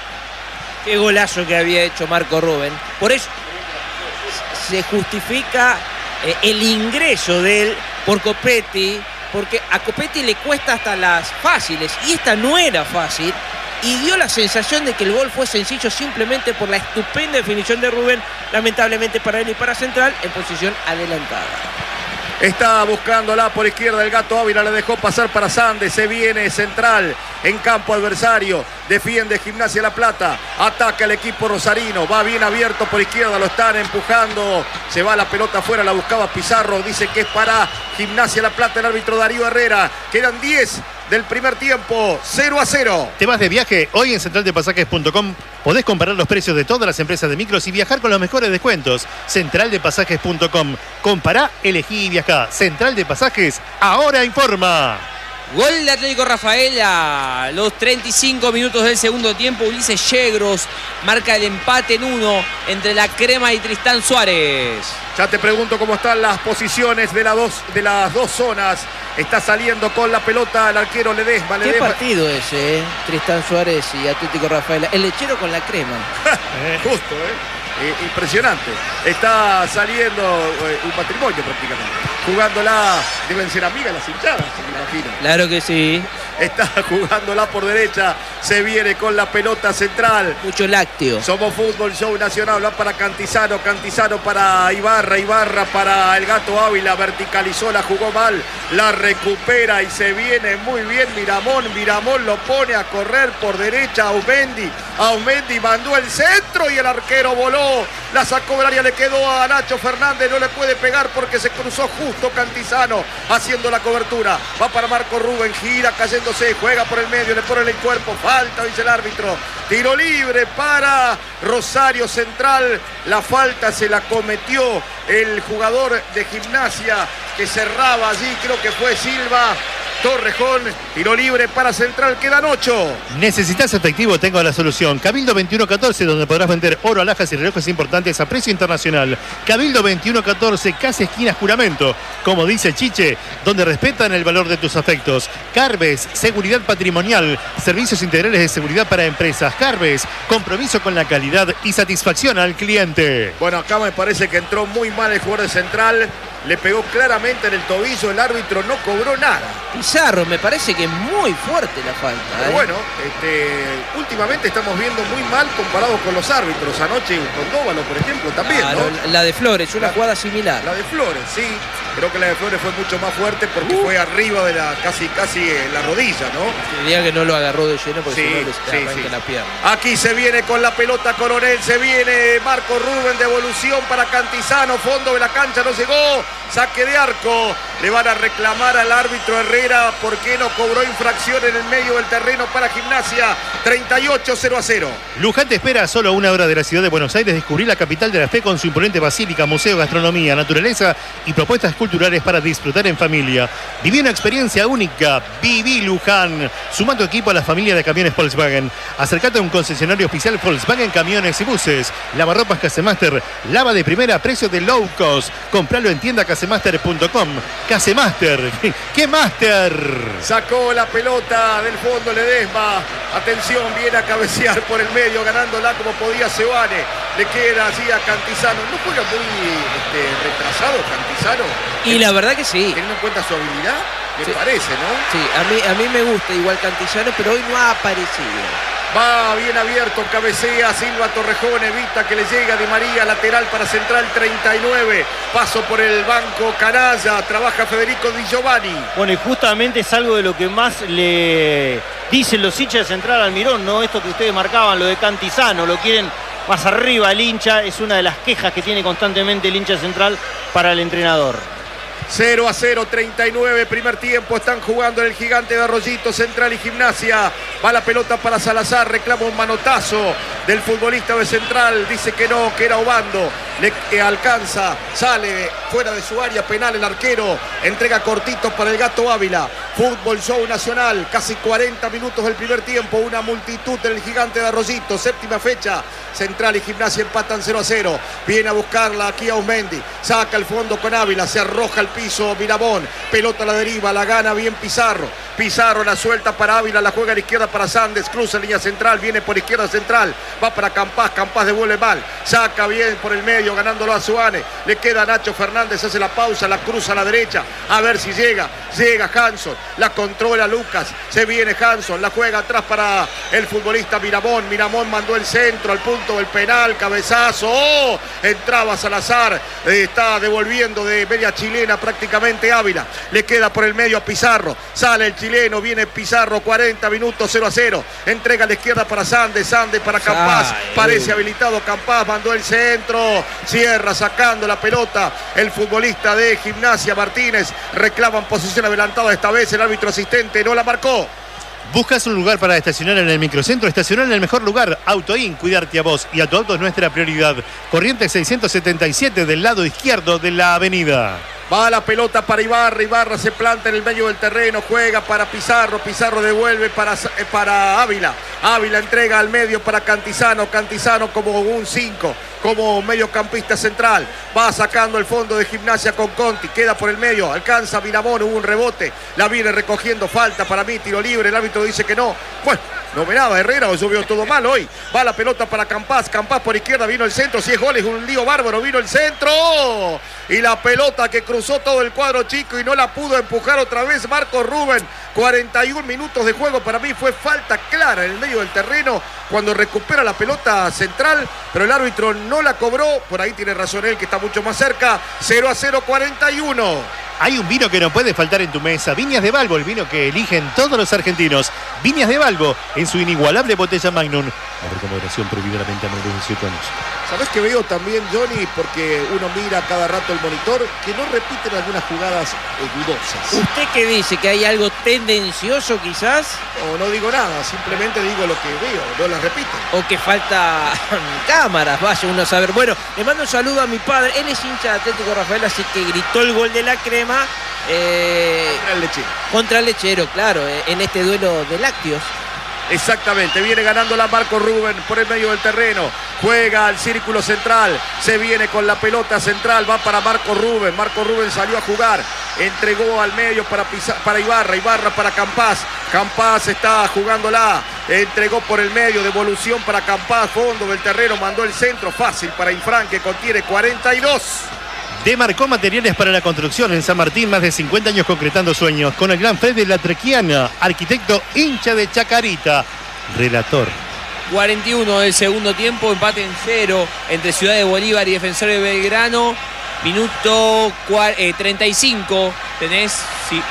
Qué golazo que había hecho Marco Rubén. Por eso se justifica eh, el ingreso de él por Copetti, porque a Copetti le cuesta hasta las fáciles, y esta no era fácil. Y dio la sensación de que el gol fue sencillo simplemente por la estupenda definición de Rubén, lamentablemente para él y para Central, en posición adelantada. Está buscándola por izquierda el Gato Ávila, le dejó pasar para Sandes, se viene Central en campo adversario, defiende Gimnasia La Plata, ataca el equipo rosarino, va bien abierto por izquierda, lo están empujando, se va la pelota afuera, la buscaba Pizarro, dice que es para Gimnasia La Plata el árbitro Darío Herrera, quedan diez del primer tiempo, cero a cero. ¿Te vas de viaje? Hoy en central de pasajes punto com podés comparar los precios de todas las empresas de micros y viajar con los mejores descuentos. central de pasajes punto com. Compará, elegí y viajá. Central de Pasajes, ahora informa. Gol de Atlético Rafaela, los treinta y cinco minutos del segundo tiempo. Ulises Yegros marca el empate en uno entre la Crema y Tristán Suárez. Ya te pregunto cómo están las posiciones de, la dos, de las dos zonas. Está saliendo con la pelota el arquero Ledesma. ¿Qué Ledesma. partido ese, eh? Tristán Suárez y Atlético Rafaela. El lechero con la crema. Justo, ¿eh? Eh, impresionante. Está saliendo eh, un matrimonio prácticamente. Jugándola, deben ser amigas las hinchadas, me imagino. Claro que sí. Está jugándola por derecha. Se viene con la pelota central. Mucho lácteo. Somos Fútbol Show Nacional. Va para Cantizano. Cantizano para Ibarra. Ibarra para el Gato Ávila. Verticalizó, la jugó mal. La recupera y se viene muy bien Miramón. Miramón lo pone a correr por derecha. Aumendi. Aumendi mandó el centro y el arquero voló. La sacó del área. Le quedó a Nacho Fernández. No le puede pegar porque se cruzó justo Cantizano haciendo la cobertura. Va para Marco Rubén. Gira cayéndose. Juega por el medio. Le pone el cuerpo. Falta, dice el árbitro. Tiro libre para Rosario Central. La falta se la cometió el jugador de Gimnasia que cerraba allí. Creo que fue Silva. Torrejón, tiro libre para Central, quedan ocho. ¿Necesitas efectivo? Tengo la solución. Cabildo veintiuno catorce, donde podrás vender oro, alhajas y relojes importantes a precio internacional. Cabildo veintiuno catorce, casi esquinas juramento. Como dice Chiche, donde respetan el valor de tus afectos. Carves, seguridad patrimonial, servicios integrales de seguridad para empresas. Carves, compromiso con la calidad y satisfacción al cliente. Bueno, acá me parece que entró muy mal el jugador de Central. Le pegó claramente en el tobillo, el árbitro no cobró nada. Pizarro, me parece que es muy fuerte la falta. Pero ¿eh? bueno, este, últimamente estamos viendo muy mal comparados con los árbitros. Anoche con Dóvalo, por ejemplo, también, Claro, ¿no? la de Flores, una La- jugada similar. La de Flores, sí. Creo que la de Flores fue mucho más fuerte porque fue arriba de la casi casi en la rodilla, ¿no? Diría que no lo agarró de lleno porque Sí, si no le sí, arranca sí. la pierna. Aquí se viene con la pelota Coronel, se viene Marco Rubén, devolución para Cantizano, fondo de la cancha, no llegó, saque de arco. Le van a reclamar al árbitro Herrera porque no cobró infracción en el medio del terreno para Gimnasia. treinta y ocho, cero a cero. Luján te espera a solo una hora de la ciudad de Buenos Aires descubrir la capital de la fe con su imponente basílica, museo, gastronomía, naturaleza y propuestas culturales para disfrutar en familia. Viví una experiencia única. Viví Luján. Suma tu equipo a la familia de camiones Volkswagen. Acércate a un concesionario oficial Volkswagen Camiones y Buses. Lavarropas Casemaster. Lava de primera, precio de low cost. Compralo en tienda casemaster punto com. Casemaster. ¡Qué master! Sacó la pelota del fondo Ledesma. Atención, viene a cabecear por el medio, ganándola como podía Sebane. Le queda así a Cantizano. ¿No juega muy este, retrasado Cantizano? Y la verdad que sí. Teniendo en cuenta su habilidad, me Sí. parece, ¿no? Sí, a mí, a mí me gusta igual Cantillano, pero hoy no ha aparecido. Va bien abierto, cabecea, Silva Torrejón, evita que le llegue a Di María, lateral para Central, treinta y nueve. Paso por el banco Canalla, trabaja Federico Di Giovanni. Bueno, y justamente es algo de lo que más le dicen los hinchas de Central Almirón, ¿no? Esto que ustedes marcaban, lo de Cantizano, lo quieren más arriba el hincha, es una de las quejas que tiene constantemente el hincha Central para el entrenador. cero a cero, treinta y nueve, primer tiempo, están jugando en el Gigante de Arroyito, Central y Gimnasia. Va la pelota para Salazar, reclama un manotazo del futbolista de Central, dice que no, que era Obando, le que alcanza, sale fuera de su área penal el arquero, entrega cortito para el Gato Ávila. Fútbol Show Nacional, casi cuarenta minutos del primer tiempo, una multitud en el Gigante de Arroyito, séptima fecha. Central y Gimnasia empatan cero a cero. Viene a buscarla aquí a Osmendi. Saca el fondo con Ávila. Se arroja al piso Mirabón. Pelota a la deriva. La gana bien Pizarro. Pizarro la suelta para Ávila. La juega a la izquierda para Sandes. Cruza línea central. Viene por izquierda Central. Va para Campás. Campás devuelve mal. Saca bien por el medio. Ganándolo a Suárez. Le queda Nacho Fernández. Hace la pausa. La cruza a la derecha. A ver si llega. Llega Hanson. La controla Lucas. Se viene Hanson. La juega atrás para el futbolista Miramón. Miramón mandó el centro al punto del penal, cabezazo, oh, entraba Salazar, eh, está devolviendo de media chilena prácticamente Ávila, le queda por el medio a Pizarro, sale el chileno, viene Pizarro, cuarenta minutos, cero a cero, entrega a la izquierda para Sandes, Sandes para Campás, Ay, parece uh. habilitado Campás, mandó el centro, cierra sacando la pelota, el futbolista de Gimnasia Martínez, reclaman posición adelantada esta vez, el árbitro asistente no la marcó. ¿Buscas un lugar para estacionar en el microcentro? Estacionar en el mejor lugar. Autoin, cuidarte a vos y a tu auto es nuestra prioridad. Corrientes seiscientos setenta y siete del lado izquierdo de la avenida. Va la pelota para Ibarra, Ibarra se planta en el medio del terreno, juega para Pizarro, Pizarro devuelve para, para Ávila, Ávila entrega al medio para Cantizano, Cantizano como un cinco, como mediocampista central, va sacando el fondo de Gimnasia con Conti, queda por el medio, alcanza Miramón, hubo un rebote, la viene recogiendo, falta para mí, tiro libre, el árbitro dice que no, bueno, no me daba Herrera, o yo veo todo mal hoy, va la pelota para Campás, Campás por izquierda, vino el centro, si es gol es un lío bárbaro, vino el centro, y la pelota que cruzó todo el cuadro chico y no la pudo empujar otra vez Marco Rubén, cuarenta y un minutos de juego, para mí fue falta clara en el medio del terreno, cuando recupera la pelota Central, pero el árbitro no la cobró, por ahí tiene razón él que está mucho más cerca, cero a cero, cuarenta y uno. Hay un vino que no puede faltar en tu mesa. Viñas de Balbo, el vino que eligen todos los argentinos. Viñas de Balbo, en su inigualable botella Magnum. A ver, con moderación, prohibida la venta a menores de dieciocho años. ¿Sabés que veo también, Johnny? Porque uno mira cada rato el monitor, que no repiten algunas jugadas eh, dudosas. ¿Usted qué dice? ¿Que hay algo tendencioso quizás? No, no digo nada, simplemente digo lo que veo, no las repiten. ¿O que falta cámaras? Vaya uno a saber. Bueno, le mando un saludo a mi padre. Él es hincha de Atlético Rafael, así que gritó el gol de la crema. Eh, Contra el Lechero. Contra el Lechero, claro, eh, en este duelo de lácteos. Exactamente, viene ganando la Marco Rubén por el medio del terreno, juega al círculo central, se viene con la pelota central, va para Marco Rubén, Marco Rubén salió a jugar, entregó al medio para, Pisa, para Ibarra, Ibarra para Campás, Campás está jugándola, entregó por el medio, devolución para Campás, fondo del terreno, mandó el centro, fácil para Infran que contiene cuarenta y dos. Demarcó materiales para la construcción en San Martín, más de cincuenta años concretando sueños. Con el gran Fred de la Trequiana, arquitecto hincha de Chacarita, relator. cuarenta y uno del segundo tiempo, empate en cero entre Ciudad de Bolívar y Defensor de Belgrano. Minuto eh, treinta y cinco. Tenés, sí.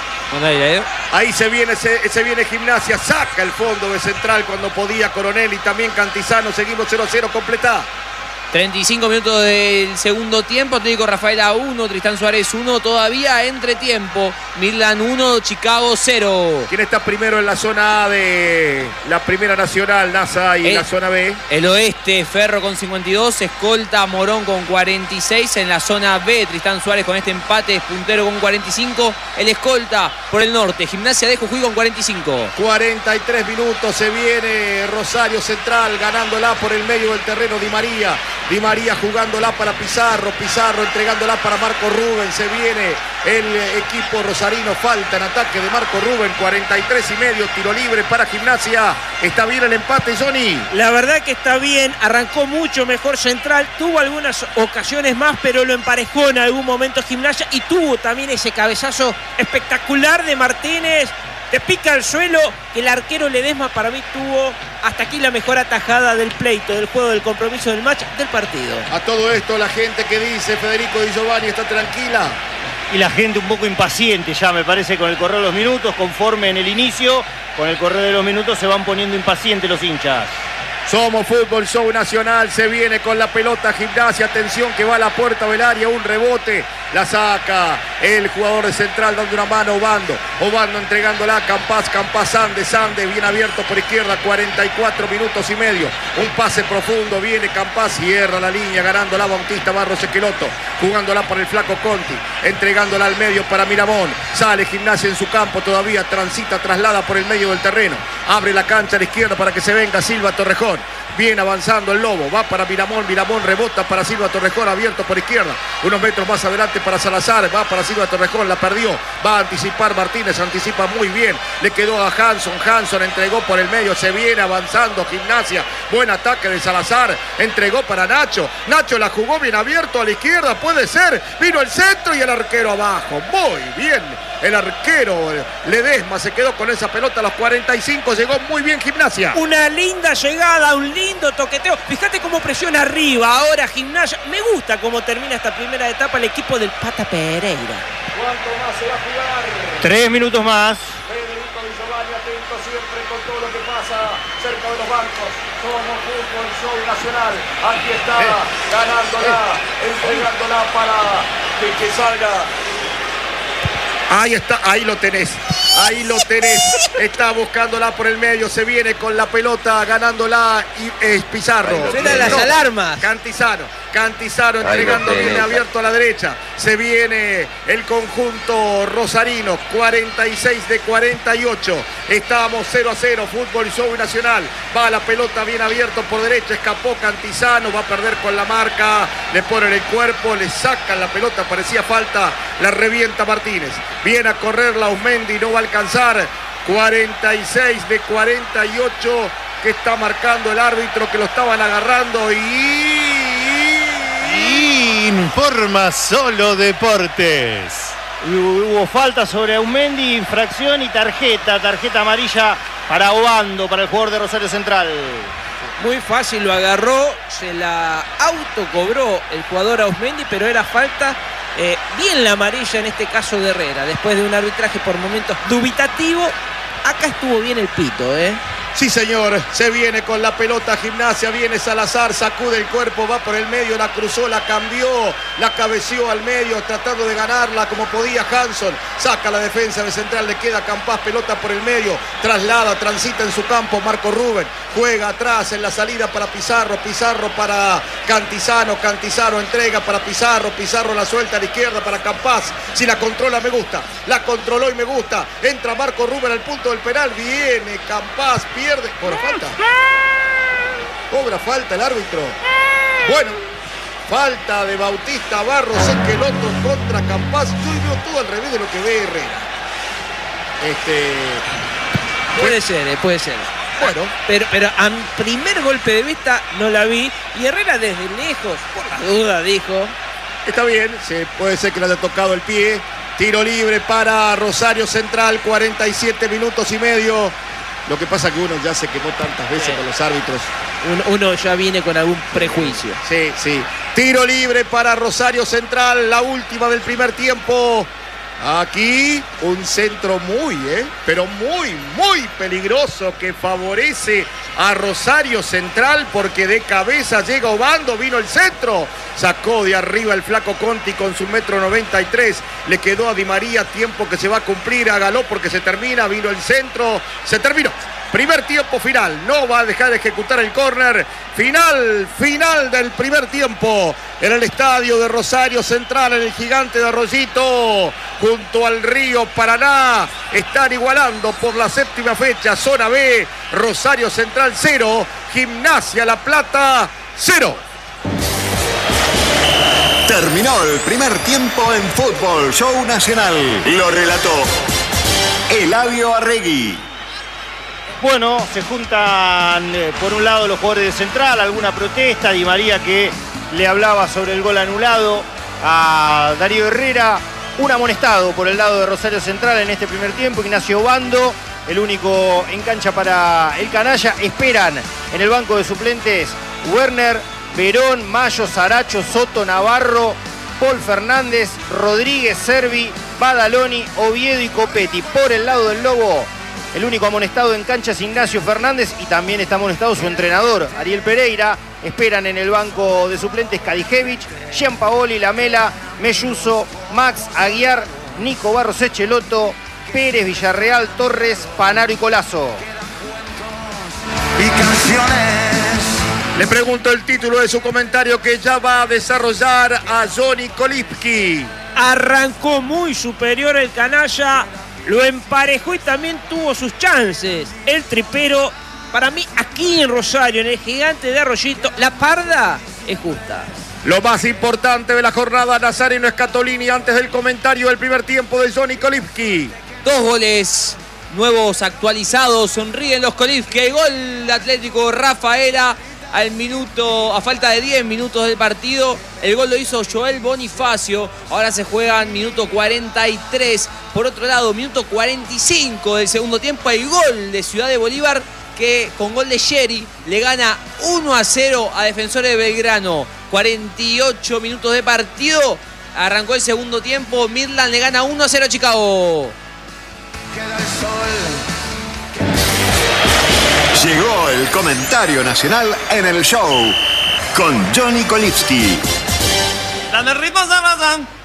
Ahí se viene, se, se viene Gimnasia, saca el fondo de central cuando podía Coronel y también Cantizano. Seguimos cero a cero, completá. treinta y cinco minutos del segundo tiempo, Atlético Rafaela uno, Tristán Suárez uno, todavía entre tiempo, Midland uno, Chicago cero. ¿Quién está primero en la zona A de la Primera Nacional, NASA, y el, la zona B? El oeste, Ferro con cincuenta y dos, Escolta, Morón con cuarenta y seis. En la zona B, Tristán Suárez con este empate es puntero con cuarenta y cinco. El Escolta por el norte, Gimnasia de Jujuy con cuarenta y cinco. cuarenta y tres minutos, se viene Rosario Central ganándola por el medio del terreno, Di María. Di María jugándola para Pizarro, Pizarro entregándola para Marco Rubén, se viene el equipo rosarino, falta en ataque de Marco Rubén, cuarenta y tres y medio, tiro libre para Gimnasia. ¿Está bien el empate, Johnny? La verdad que está bien, arrancó mucho mejor Central, tuvo algunas ocasiones más, pero lo emparejó en algún momento Gimnasia y tuvo también ese cabezazo espectacular de Martínez. Te pica al suelo, que el arquero Ledesma para mí tuvo hasta aquí la mejor atajada del pleito, del juego, del compromiso, del match, del partido. A todo esto la gente que dice Federico Di Giovanni está tranquila. Y la gente un poco impaciente ya, me parece, con el correr de los minutos, conforme en el inicio, con el correr de los minutos se van poniendo impacientes los hinchas. Somos Fútbol Show Nacional, se viene con la pelota Gimnasia, atención que va a la puerta del área, un rebote, la saca el jugador de Central dando una mano a Obando, Obando entregándola a Campás, Campás Sande, Sande bien abierto por izquierda, cuarenta y cuatro minutos y medio, un pase profundo, viene Campás, cierra la línea, ganándola Bautista Barros Esqueloto, jugándola por el flaco Conti, entregándola al medio para Miramón, sale Gimnasia en su campo, todavía transita, traslada por el medio del terreno, abre la cancha a la izquierda para que se venga Silva Torrejón. Viene avanzando el Lobo, va para Miramón, Miramón rebota para Silva Torrejón, abierto por izquierda, unos metros más adelante para Salazar, va para Silva Torrejón, la perdió, va a anticipar Martínez, anticipa muy bien, le quedó a Hanson, Hanson entregó por el medio, se viene avanzando Gimnasia, buen ataque de Salazar, entregó para Nacho, Nacho la jugó bien abierto a la izquierda, puede ser, vino el centro y el arquero abajo, muy bien, el arquero Ledesma se quedó con esa pelota a los cuarenta y cinco, llegó muy bien Gimnasia. Una linda llegada, un lindo toqueteo. Fíjate cómo presiona arriba ahora Gimnasia. Me gusta cómo termina esta primera etapa el equipo del Pata Pereira. ¿Cuánto más se va a jugar? Tres minutos más. Federico Di Giovanni atento siempre con todo lo que pasa cerca de los bancos. Somos Fútbol Show Nacional. Aquí está, ganándola, entregándola para que, que salga. Ahí está, ahí lo tenés, ahí lo tenés, está buscándola por el medio, se viene con la pelota, ganándola y es Pizarro. Suenan las alarmas. Cantizano, Cantizano entregando, viene abierto a la derecha, se viene el conjunto rosarino, cuarenta y seis de cuarenta y ocho, estamos cero a cero, Fútbol Show Nacional, va la pelota bien abierto por derecha, escapó Cantizano, va a perder con la marca, le ponen el cuerpo, le sacan la pelota, parecía falta, la revienta Martínez. Viene a correr Lausmendi, no va a alcanzar. cuarenta y seis de cuarenta y ocho que está marcando el árbitro, que lo estaban agarrando y... Informa Solo Deportes. Hubo falta sobre Aumendi, infracción y tarjeta. Tarjeta amarilla para Obando, para el jugador de Rosario Central. Muy fácil, lo agarró, se la autocobró el jugador Ausmendi, pero era falta. Eh, bien la amarilla en este caso de Herrera, después de un arbitraje por momentos dubitativo. Acá estuvo bien el pito, ¿eh? Sí, señor, se viene con la pelota Gimnasia, viene Salazar, sacude el cuerpo, va por el medio, la cruzó, la cambió, la cabeció al medio, tratando de ganarla como podía Hanson, saca la defensa de Central, le queda Campás, pelota por el medio, traslada, transita en su campo Marco Rubén, juega atrás en la salida para Pizarro, Pizarro para Cantizano, Cantizano entrega para Pizarro, Pizarro la suelta a la izquierda para Campás, si la controla me gusta, la controló y me gusta, entra Marco Rubén al punto del penal, viene Campás, pierde, cobra falta, cobra falta el árbitro, bueno, falta de Bautista Barros, Esqueloto contra Campás, yo veo todo al revés de lo que ve Herrera, este, puede ser, eh, puede ser. Bueno, pero, pero a primer golpe de vista no la vi y Herrera desde lejos, por la duda, dijo. Está bien, se puede ser que le haya tocado el pie. Tiro libre para Rosario Central, cuarenta y siete minutos y medio. Lo que pasa que uno ya se quemó tantas veces sí. con los árbitros. Uno, uno ya viene con algún prejuicio. Sí, sí. Tiro libre para Rosario Central, la última del primer tiempo. Aquí un centro muy, eh, pero muy, muy peligroso que favorece a Rosario Central porque de cabeza llega Obando, vino el centro, sacó de arriba el flaco Conti con su metro noventa y tres, le quedó a Di María, tiempo que se va a cumplir, hágalo porque se termina, vino el centro, se terminó. Primer tiempo final, no va a dejar de ejecutar el córner. Final, final del primer tiempo en el estadio de Rosario Central, en el Gigante de Arroyito, junto al río Paraná. Están igualando por la séptima fecha, zona B, Rosario Central cero, Gimnasia La Plata cero. Terminó el primer tiempo en Fútbol Show Nacional. Lo relató Eladio Arregui. Bueno, se juntan eh, por un lado los jugadores de Central, alguna protesta, Di María que le hablaba sobre el gol anulado a Darío Herrera, un amonestado por el lado de Rosario Central en este primer tiempo, Ignacio Obando, el único en cancha para el canalla. Esperan en el banco de suplentes Werner, Verón, Mayo, Saracho, Soto, Navarro, Paul Fernández, Rodríguez, Servi, Badaloni, Oviedo y Copetti. Por el lado del Lobo, el único amonestado en cancha es Ignacio Fernández y también está amonestado su entrenador, Ariel Pereira. Esperan en el banco de suplentes Kadijevich, Gianpaoli, Lamela, Melluso, Max, Aguiar, Nico Barros Echeloto, Pérez, Villarreal, Torres, Panaro y Colazo. Y canciones. Le pregunto el título de su comentario que ya va a desarrollar a Johnny Kolipski. Arrancó muy superior el canalla, lo emparejó y también tuvo sus chances. El tripero, para mí, aquí en Rosario, en el Gigante de Arroyito, la parda es justa. Lo más importante de la jornada, Nazareno Scatolini, antes del comentario del primer tiempo de Johnny Kolipski. Dos goles nuevos actualizados, sonríen los Kolipski. El gol de Atlético Rafaela al minuto, a falta de diez minutos del partido. El gol lo hizo Joel Bonifacio. Ahora se juegan minuto cuarenta y tres. Por otro lado, minuto cuarenta y cinco del segundo tiempo, el gol de Ciudad de Bolívar, que con gol de Sherry le gana uno a cero a Defensores de Belgrano. cuarenta y ocho minutos de partido. Arrancó el segundo tiempo. Midland le gana uno a cero a Chicago. Queda el sol. Llegó el comentario nacional en el show con Johnny Kolipski. Dame ritmo, Amazon.